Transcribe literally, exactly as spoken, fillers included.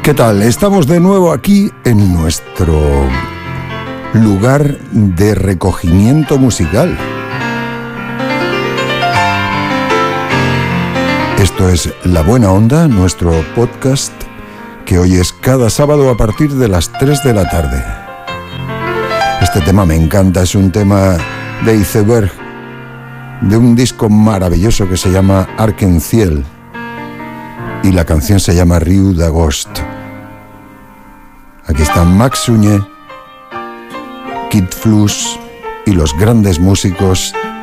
¿Qué tal? Estamos de nuevo aquí en nuestro lugar de recogimiento musical. Esto es La Buena Onda, nuestro podcast que oyes cada sábado a partir de las tres de la tarde. Este tema me encanta, es un tema de Iceberg, de un disco maravilloso que se llama Arc-en-Ciel, y la canción se llama Riu d'Agost. Aquí están Max Suñé, Kid Flux y los grandes músicos